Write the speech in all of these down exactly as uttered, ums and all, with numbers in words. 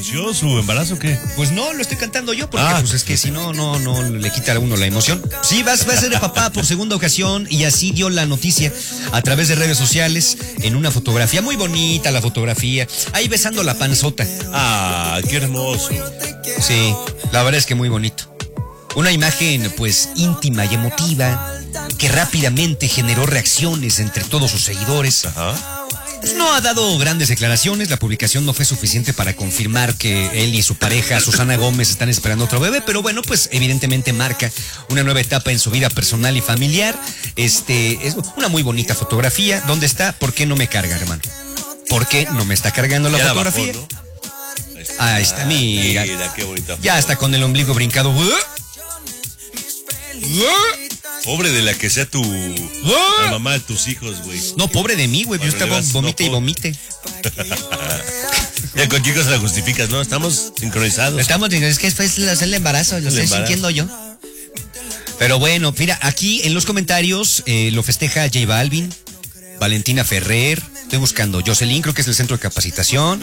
¿Anunció su embarazo o qué? Pues no, lo estoy cantando yo, porque Ah, pues es que si no, no, no le quita a uno la emoción. Sí, va, va a ser de papá por segunda ocasión y así dio la noticia a través de redes sociales en una fotografía muy bonita, la fotografía, ahí besando la panzota. Ah, qué hermoso. Sí, la verdad es que muy bonito. Una imagen pues íntima y emotiva que rápidamente generó reacciones entre todos sus seguidores. Ajá. Pues no ha dado grandes declaraciones, la publicación no fue suficiente para confirmar que él y su pareja Susana Gómez están esperando otro bebé, pero bueno, pues evidentemente marca una nueva etapa en su vida personal y familiar. Este, es una muy bonita fotografía. ¿Dónde está? ¿Por qué no me carga, hermano? ¿Por qué no me está cargando la Ya fotografía? La bajó, ¿no? Ahí está, Ahí está, mira. Mira qué bonita foto. Ya está con el ombligo brincado. Pobre de la que sea tu la mamá de tus hijos, güey. No, pobre de mí, güey. Yo Cuando estaba le vas- vomite no, y vomite. Ya con chicos la justificas, ¿no? Estamos sincronizados. Estamos, es que fue el embarazo, lo El estoy embarazo. sintiendo yo. Pero bueno, mira, aquí en los comentarios eh, lo festeja J Balvin, Valentina Ferrer, estoy buscando Jocelyn, creo que es el centro de capacitación.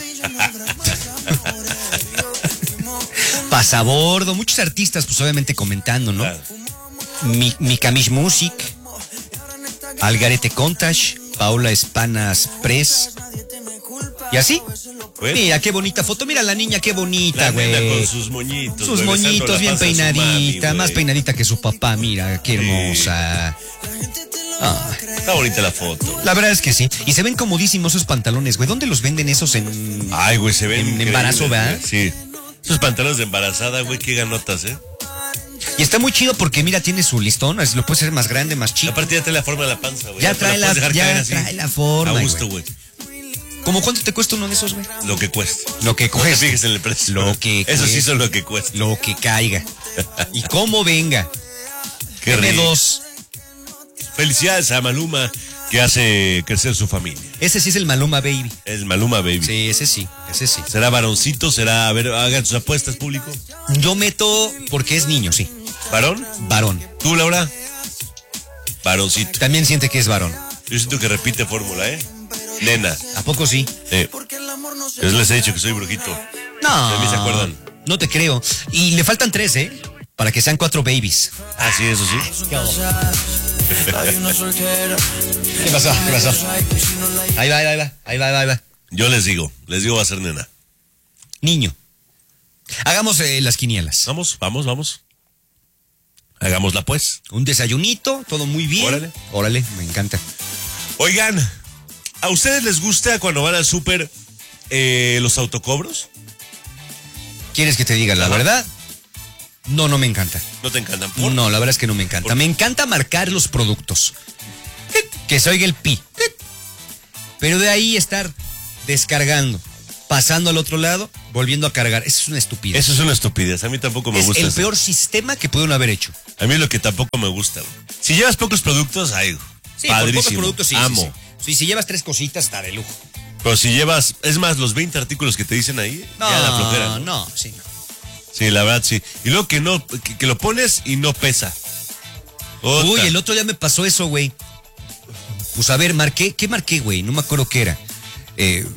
Pasabordo, muchos artistas, pues obviamente comentando, ¿no? Claro. Mi, Mikamish Music, Algarete Contage, Paula Espanas Press. Y así. Bueno. Mira, qué bonita foto. Mira la niña, qué bonita, La nena güey. con sus moñitos. Sus güey, besando moñitos la bien panza de su peinadita, mami, más güey. peinadita que su papá, mira, qué hermosa. Ah, Está bonita la foto. la verdad es que sí. Y se ven comodísimos esos pantalones, güey. ¿Dónde los venden esos en...? Ay, güey, se ven En increíbles, embarazo, ¿verdad? güey. Sí. Esos pantalones de embarazada, güey, qué ganotas, ¿eh? Y está muy chido porque, mira, tiene su listón, así lo puede hacer más grande, más chico. Aparte ya trae la forma de la panza, güey. Ya te trae la, puedes dejar caer ya así. trae la forma, A gusto, güey. güey. ¿Cómo cuánto te cuesta uno de esos, güey? Lo que cuesta. Lo que No te coges. fijes en el precio. Lo que Eso sí cuesta. son lo que cuesta. Lo que caiga. Y cómo venga. Qué Deme rico. dos. Felicidades a Maluma, que hace crecer su familia. Ese sí es el Maluma Baby. Es Maluma Baby. Sí, ese sí, ese sí. ¿Será varoncito? ¿Será? A ver, hagan sus apuestas, público. Yo meto porque es niño, sí. ¿Varón? Varón. ¿Tú, Laura? Varoncito. También siente que es varón. Yo siento que repite fórmula, ¿eh? Nena. ¿A poco sí? Eh. Yo les he dicho que soy brujito. No. De mí se acuerdan. No te creo. Y le faltan tres, ¿eh? Para que sean cuatro babies. Ah, sí, eso sí. ¿Qué pasó? ¿Qué pasó? Ahí va, ahí va, ahí va, ahí va, ahí va. Yo les digo, les digo va a ser nena. Niño. Hagamos eh, las quinielas. Vamos, vamos, vamos. Hagámosla pues. Un desayunito, todo muy bien. Órale. Órale, me encanta. Oigan, ¿a ustedes les gusta cuando van al súper eh, los autocobros? ¿Quieres que te diga la Ajá. verdad? No, no me encanta. ¿No te encantan? ¿Por? No, la verdad es que no me encanta. ¿Por? Me encanta marcar los productos. Que se oiga el pi. Pero de ahí estar descargando, pasando al otro lado, volviendo a cargar. Eso es una estupidez. Eso es una estupidez. A mí tampoco me es gusta el eso. peor sistema que pudieron haber hecho. A mí es lo que tampoco me gusta, güey. Si llevas pocos productos, ay, Sí, padrísimo. por pocos productos sí. Amo. Sí, sí. Sí, si llevas tres cositas, está de lujo. Pero si llevas, es más, los veinte artículos que te dicen ahí, No, ya la flojera. no, ¿no? no, sí, no. Sí, la verdad, sí. Y luego que no, que, que lo pones y no pesa. Otra. Uy, el otro día me pasó eso, güey. Pues a ver, marqué, ¿qué marqué, güey? No me acuerdo qué era. Eh,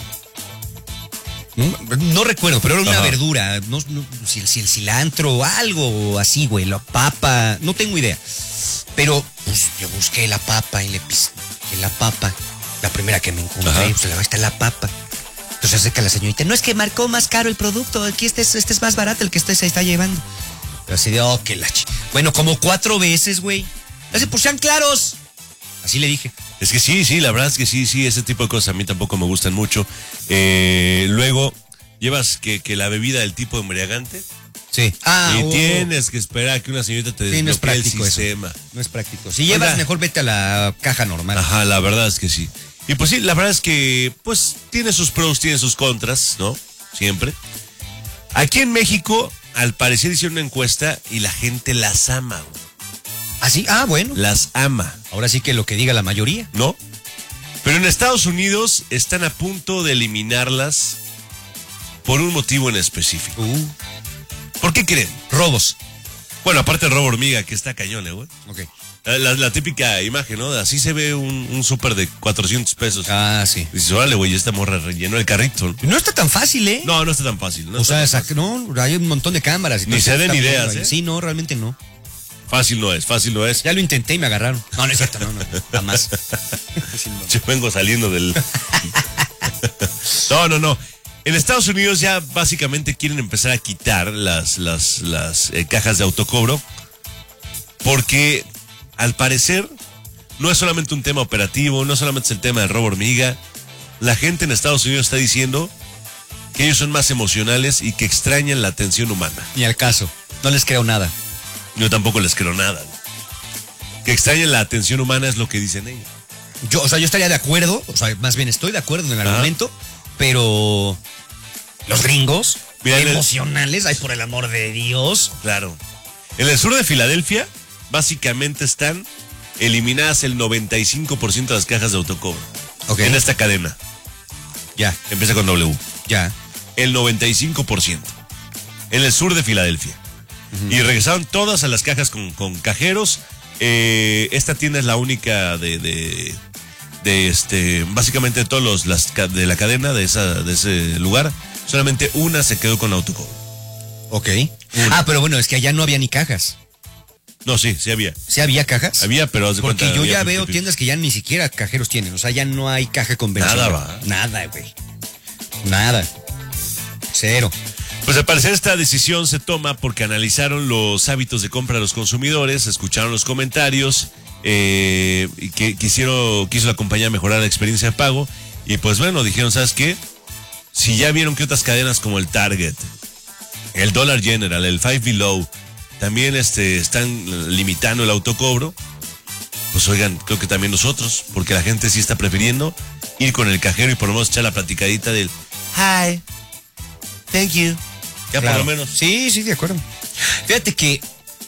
no, no recuerdo, pero era una Ajá. verdura. No, no, si, si el cilantro o algo así, güey. La papa, no tengo idea. Pero, pues, yo busqué la papa y le pisé la papa. La primera que me encontré, Ajá. pues ahí está la papa. Entonces se acerca la señorita. No es que marcó más caro el producto. Aquí este es, este es más barato el que usted se está llevando. Pero así de, oh, que la ch... Bueno, como cuatro veces, güey. Así, pues sean claros. Así le dije. Es que sí, sí, la verdad es que sí, sí, ese tipo de cosas a mí tampoco me gustan mucho. Eh, luego, llevas que, que la bebida del tipo embriagante Sí. Ah, y oh. tienes que esperar a que una señorita te Sí, no es desbloquee el práctico eso. sistema. No es práctico. Si llevas, Oiga. mejor vete a la caja normal. Ajá, la verdad es que sí. Y pues sí, la verdad es que pues tiene sus pros, tiene sus contras, ¿no? Siempre. Aquí en México, al parecer hicieron una encuesta y la gente las ama, güey. ¿Ah, sí? Ah, bueno. Las ama, Ahora sí que lo que diga la mayoría. ¿no? Pero en Estados Unidos están a punto de eliminarlas por un motivo en específico. Uh, ¿Por qué creen? robos. Bueno, aparte del robo hormiga, que está cañón, ¿eh, güey. Ok. La, la típica imagen, ¿no? Así se ve un, un súper de cuatrocientos pesos. Ah, sí. Dices, órale, güey, esta morra rellenó el carrito. No está tan fácil, ¿eh? No, no está tan fácil. No o sea, sac- no, hay un montón de cámaras. Y Ni se den ideas, ¿eh? Sí, no, realmente no. Fácil no es, fácil no es. Ya lo intenté y me agarraron. No, no es cierto, no, no, jamás. Yo vengo saliendo del... No, no, no. En Estados Unidos ya básicamente quieren empezar a quitar las, las, las eh, cajas de autocobro porque al parecer no es solamente un tema operativo, no solamente es el tema del robo hormiga. La gente en Estados Unidos está diciendo que ellos son más emocionales y que extrañan la atención humana. Ni al caso. No les creo nada. Yo tampoco les creo nada. Que extrañan la atención humana es lo que dicen ellos. Yo, o sea, yo estaría de acuerdo, o sea, más bien estoy de acuerdo en el Ajá. argumento, pero los gringos, Mira, en el- emocionales, ay, por el amor de Dios. Claro. En el sur de Filadelfia, básicamente están eliminadas el noventa y cinco por ciento de las cajas de autocobro. Ok. En esta cadena. Ya, Empieza con W. ya. El noventa y cinco por ciento. En el sur de Filadelfia. Uh-huh. Y regresaron todas a las cajas con, con cajeros. Eh, esta tienda es la única de, de, de este, básicamente de todos los las, de la cadena de esa, de ese lugar. Solamente una se quedó con autocobro. Ok. Ah, pero bueno, es que allá no había ni cajas. No, sí, sí había. ¿Sí había cajas? Había, pero haz de Porque cuenta, yo había ya fifty veo fifty. tiendas que ya ni siquiera cajeros tienen. O sea, ya no hay caja convencional. Nada, va. Nada, güey. Nada. Cero. Pues al parecer esta decisión se toma porque analizaron los hábitos de compra de los consumidores, escucharon los comentarios, eh, y que quisieron, quiso la compañía mejorar la experiencia de pago y pues bueno, dijeron, ¿sabes qué? Si ya vieron que otras cadenas como el Target, el Dollar General, el Five Below, también este, están limitando el autocobro, pues oigan, creo que también nosotros, porque la gente sí está prefiriendo ir con el cajero y por lo menos echar la platicadita del hi, thank you. Ya Claro. por lo menos. Sí, sí, de acuerdo. Fíjate que...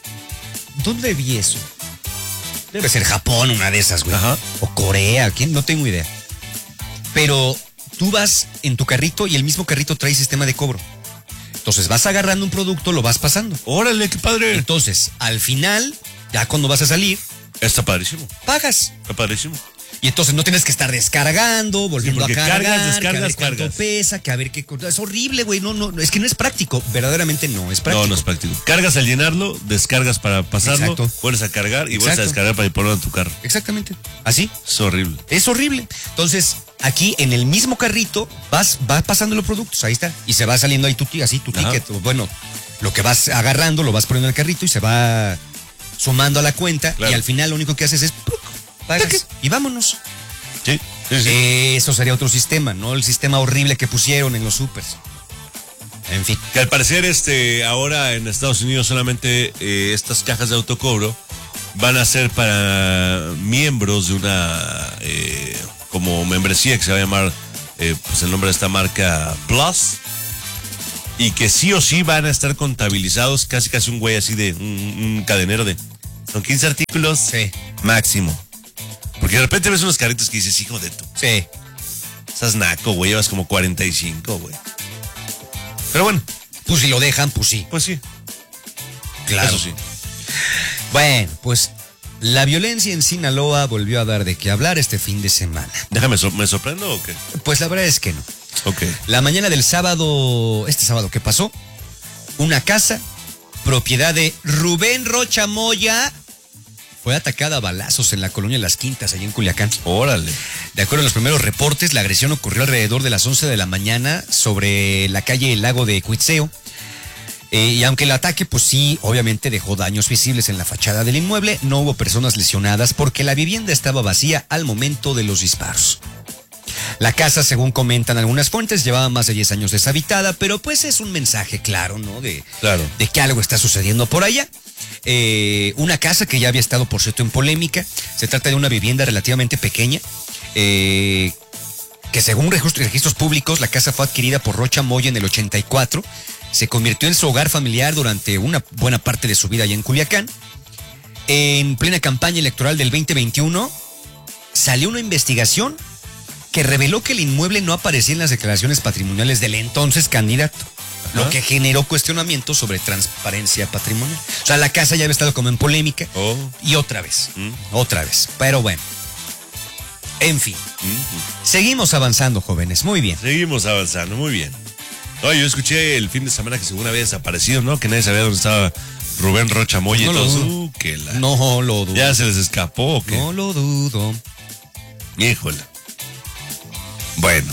¿Dónde vi eso? Debe ser Japón, una de esas, güey. Ajá. O Corea, ¿quién? No tengo idea. Pero tú vas en tu carrito y el mismo carrito trae sistema de cobro. Entonces vas agarrando un producto, lo vas pasando. Órale, qué padre. Entonces, al final, ya cuando vas a salir, Está padrísimo, pagas. está padrísimo. Y entonces no tienes que estar descargando, volviendo porque a cargar, cargas, que a descargas, ver cuánto cargas. pesa, que a ver qué... Es horrible, güey. No, no, es que no es práctico. Verdaderamente no es práctico. No, no es práctico. Cargas al llenarlo, descargas para pasarlo, Exacto. vuelves a cargar y vuelves Exacto. a descargar para ir ponerlo en tu carro. Exactamente. Así. Es horrible. Es horrible. Entonces, aquí en el mismo carrito vas, vas pasando los productos, ahí está. Y se va saliendo ahí tu, ti- así, tu Ajá. ticket. O bueno, lo que vas agarrando, lo vas poniendo en el carrito y se va sumando a la cuenta. Claro. Y al final lo único que haces es ¡puc! Pagas ¡Tuc! y vámonos. Sí, sí, sí. Eh, Eso sería otro sistema, no el sistema horrible que pusieron en los supers. En fin. Que al parecer este ahora en Estados Unidos solamente eh, estas cajas de autocobro van a ser para miembros de una eh, como membresía que se va a llamar eh, pues el nombre de esta marca Plus y que sí o sí van a estar contabilizados casi casi un güey así de un, un cadenero de son quince artículos Sí. máximo. Porque de repente ves unos carritos que dices, hijo de tu, Sí. estás naco, güey, llevas como cuarenta y cinco, güey. Pero bueno, Pues si lo dejan, pues sí. pues sí, Claro. eso sí. Bueno, pues la violencia en Sinaloa volvió a dar de qué hablar este fin de semana. Déjame, so- ¿me sorprendo o qué? Pues la verdad es que no. Ok. La mañana del sábado, este sábado, ¿qué pasó? Una casa, propiedad de Rubén Rocha Moya, fue atacada a balazos en la colonia Las Quintas, allí en Culiacán. Órale. De acuerdo a los primeros reportes, la agresión ocurrió alrededor de las once de la mañana sobre la calle El Lago de Cuitzeo. Eh, y aunque el ataque, pues sí, obviamente dejó daños visibles en la fachada del inmueble, no hubo personas lesionadas porque la vivienda estaba vacía al momento de los disparos. La casa, según comentan algunas fuentes, llevaba más de diez años deshabitada, pero pues es un mensaje claro, ¿no? De, Claro. de que algo está sucediendo por allá. Eh, una casa que ya había estado, por cierto, en polémica. Se trata de una vivienda relativamente pequeña, eh, que según registros, registros públicos, la casa fue adquirida por Rocha Moya en el ochenta y cuatro. Se convirtió en su hogar familiar durante una buena parte de su vida allá en Culiacán. En plena campaña electoral del veinte veintiuno, salió una investigación que reveló que el inmueble no aparecía en las declaraciones patrimoniales del entonces candidato, Ajá. lo que generó cuestionamientos sobre transparencia patrimonial. O sea, la casa ya había estado como en polémica Oh. y otra vez, Mm. otra vez. Pero bueno, en fin, Mm. seguimos avanzando, jóvenes. Muy bien. Seguimos avanzando, muy bien. Oye, yo escuché el fin de semana que según había desaparecido, ¿no? Que nadie sabía dónde estaba Rubén Rocha Moya No y lo todos. dudo. Uh, que la- No lo dudo. ¿Ya se les escapó o qué? No lo dudo. Híjole. Bueno.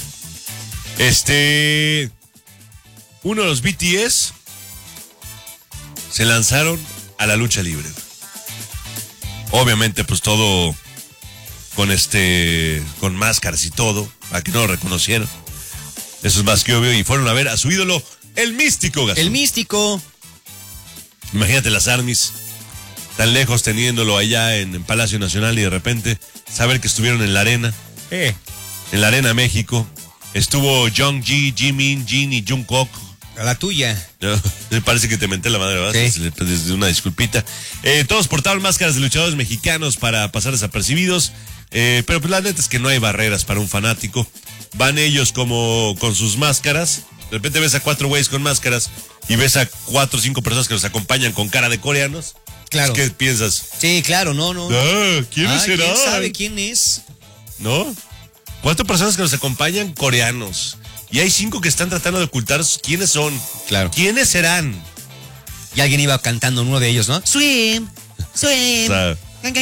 Este. Uno de los B T S se lanzaron a la lucha libre. Obviamente, pues todo con este. Con máscaras y todo, para que no lo reconocieran. Eso es más que obvio. Y fueron a ver a su ídolo, el Místico, Gastón. El místico. Imagínate las armies tan lejos teniéndolo allá en, en Palacio Nacional y de repente saber que estuvieron en la arena, Eh. en la arena México. Estuvo Jung Ji, Jimin, Jin y Jungkook. A la tuya. No, me parece que te menté la madre, ¿verdad? Sí. Le pides una disculpita. Eh, todos portaban máscaras de luchadores mexicanos para pasar desapercibidos. Eh, pero pues la neta es que no hay barreras para un fanático. Van ellos como con sus máscaras. De repente ves a cuatro güeyes con máscaras y ves a cuatro o cinco personas que los acompañan con cara de coreanos. Claro. ¿Qué piensas? Sí, claro, no, no. Ah, ¿quiénes Ah, serán? ¿quién sabe quién es? ¿No? Cuatro personas que nos acompañan coreanos. Y hay cinco que están tratando de ocultar quiénes son. Claro. ¿Quiénes serán? Y alguien iba cantando uno de ellos, ¿no? Swim, swim. O sea,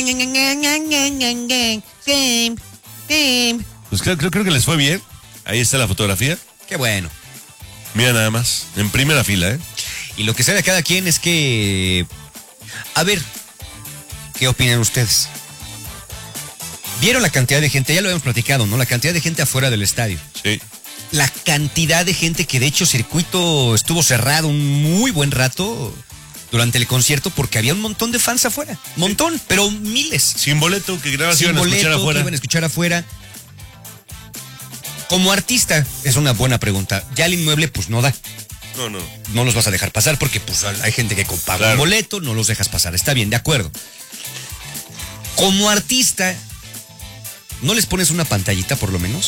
Swim, swim. pues creo, creo, creo que les fue bien. Ahí está la fotografía. Qué bueno. Mira nada más. En primera fila, ¿eh? Y lo que sabe a cada quien es que... A ver, ¿qué opinan ustedes? ¿Vieron la cantidad de gente? Ya lo habíamos platicado, ¿no? La cantidad de gente afuera del estadio. Sí. La cantidad de gente que de hecho circuito estuvo cerrado un muy buen rato durante el concierto porque había un montón de fans afuera. Montón, pero miles. Sin boleto, que grabas Sin iban a escuchar boleto, que afuera. iban a escuchar afuera. Como artista, es una buena pregunta. Ya el inmueble, pues no da. No, no. No los vas a dejar pasar porque pues hay gente que paga Claro. un boleto, no los dejas pasar. Está bien, de acuerdo. Como artista, ¿no les pones una pantallita por lo menos?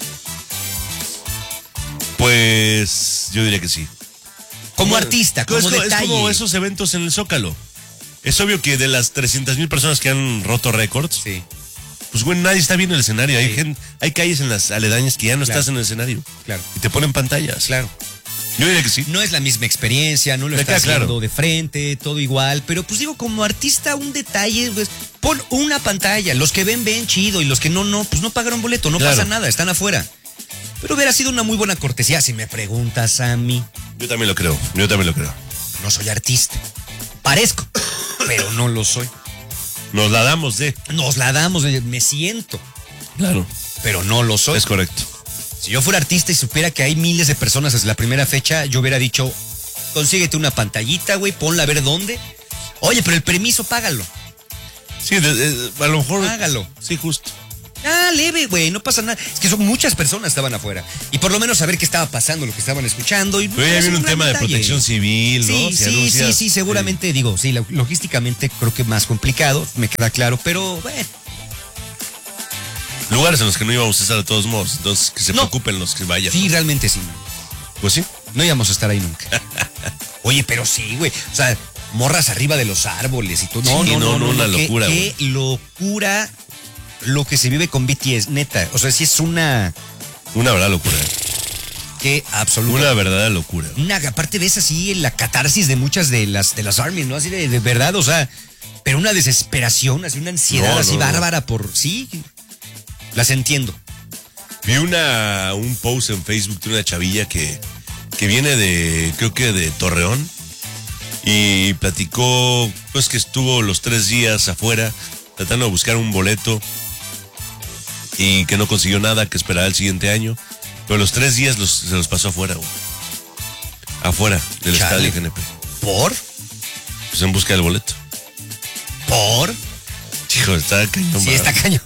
Pues yo diría que sí. Como Bueno, artista, como es, co- detalle. es como esos eventos en el Zócalo. Es obvio que de las trescientas mil personas que han roto récords, Sí, pues güey, nadie está viendo el escenario. Hay, Sí. gen- hay calles en las aledañas que ya no Claro. estás en el escenario. claro. Y te ponen pantallas. Claro. Yo diría que sí. No es la misma experiencia, no lo Me estás queda claro. haciendo de frente, todo igual. Pero pues digo, como artista, un detalle, pues, pon una pantalla. Los que ven, ven chido. Y los que no, no, pues no pagaron boleto, no Claro. pasa nada, están afuera. Pero hubiera sido una muy buena cortesía si me preguntas a mí. Yo también lo creo. Yo también lo creo. No soy artista. Parezco, pero no lo soy. Nos la damos de. Nos la damos, eh, me siento, Claro. pero no lo soy. Es correcto. Si yo fuera artista y supiera que hay miles de personas desde la primera fecha, yo hubiera dicho, consíguete una pantallita, güey, ponla a ver dónde. Oye, pero el permiso, págalo. Sí, de- de- a lo mejor. Págalo. Sí, justo. Ah, leve, güey, no pasa nada. Es que son muchas personas estaban afuera. Y por lo menos saber qué estaba pasando, lo que estaban escuchando. Y Pero ya es viene un gran tema de detalle. protección civil, ¿no? Sí, Si sí, sí, anuncias- sí, seguramente digo, sí, lo- logísticamente creo que más complicado, me queda claro, pero bueno. Lugares en los que no íbamos a estar de todos modos. Entonces, que se No. preocupen los que vayan. Sí, realmente sí. Pues sí. No íbamos a estar ahí nunca. Oye, pero sí, güey. O sea, morras arriba de los árboles y todo. No, Sí, no, no, no, una no, qué- locura, Qué, locura lo que se vive con B T S, neta. O sea, sí es una... Una verdadera locura. ¿eh? Qué absoluta. Una verdadera locura. Una, aparte ves así la catarsis de muchas de las de las armies, ¿no? Así de, de verdad, o sea, pero una desesperación, así una ansiedad No, así no, no. bárbara por... Sí, las entiendo. Vi una, un post en Facebook de una chavilla que, que viene de, creo que de Torreón, y platicó, pues que estuvo los tres días afuera tratando de buscar un boleto y que no consiguió nada, que esperaba el siguiente año, pero los tres días los, se los pasó afuera, güey. Afuera del Chale. estadio G N P. ¿Por? Pues en busca del boleto. ¿Por? Hijo, está cañón. Sí, ¿verdad? está cañón.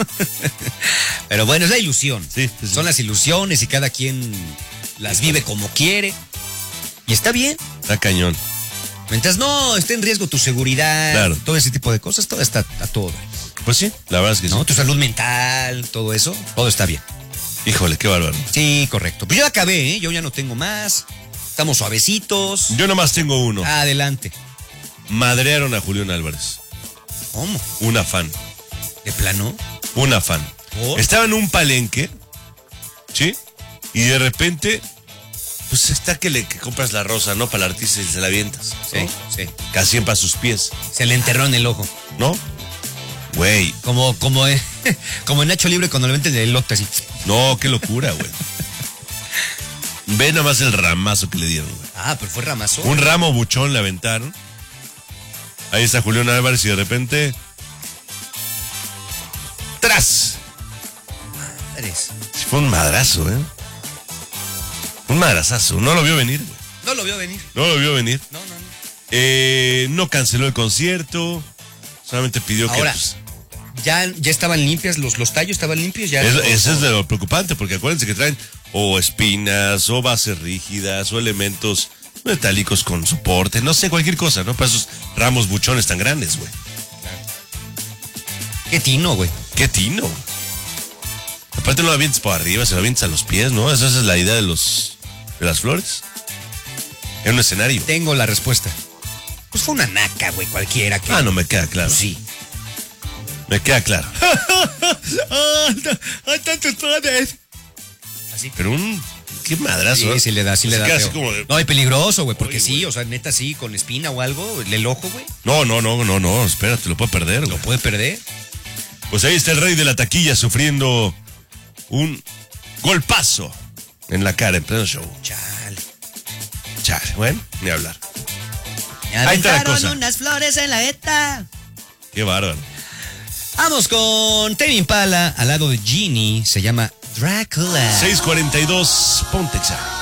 Pero bueno, es la ilusión. Sí, sí, sí. Son las ilusiones y cada quien las vive como quiere. Y está bien. Está cañón. Mientras no esté en riesgo tu seguridad, Claro. todo ese tipo de cosas, todo está a todo. Pues sí, la verdad es que ¿No? sí. Tu salud mental, todo eso, todo está bien. Híjole, qué bárbaro. Sí, correcto. Pues yo acabé, ¿eh? Yo ya no tengo más. Estamos suavecitos. Yo nomás tengo uno. Adelante. Madrearon a Julián Álvarez. ¿Cómo? Una fan. ¿De plano? Una fan. ¿Por? Estaba en un palenque, ¿sí? Y de repente, pues está que le que compras la rosa, ¿no? Para el artista y se la avientas. Sí, ¿no? sí. Casi para sus pies, Se le enterró en el ojo. ¿no? Güey, Como, como, eh, como en Nacho Libre cuando le meten el elote así. no, qué locura, güey. Ve nomás el ramazo que le dieron, güey. Ah, pero fue Ramazo. Un ramo buchón le aventaron. Ahí está Julián Álvarez y de repente... ¡Tras! Eres. Sí, fue un madrazo, ¿eh? Un madrazazo. No lo vio venir, güey. No lo vio venir. No lo vio venir. No, no, no. Eh, no canceló el concierto. Solamente pidió Ahora, que... Pues, ya, ya estaban limpias, los, los tallos estaban limpios. Ya eso, todo- eso es de lo preocupante, porque acuérdense que traen o espinas, o bases rígidas, o elementos metálicos con soporte, no sé, cualquier cosa, ¿no? Para esos ramos buchones tan grandes, güey. Qué tino, güey. Qué tino. Aparte no lo avientes por arriba, se lo avientes a los pies, ¿no? Esa es la idea de los de las flores. En un escenario. Tengo la respuesta. Pues fue una naca, güey, cualquiera que... Ah, no me queda claro. Sí. Me queda claro. ¡Ay, tantos padres! Así. Pero un... Qué madrazo. Sí, ¿eh? sí le da, sí le Se da. queda feo. así como de- No, y peligroso, güey, porque Oye, sí, güey. o sea, neta sí, con espina o algo, el ojo, güey, No, no, no, no, no, espérate, lo puedo perder, lo güey. puede perder. Pues ahí está el rey de la taquilla sufriendo un golpazo en la cara en pleno show. Chale. Chale, bueno, ni hablar. Me Ahí está la aventaron cosa. unas flores en la eta. Qué bárbaro. Vamos con Tame Impala al lado de Genie, se llama Dracula. seis cuarenta y dos, Pontexa.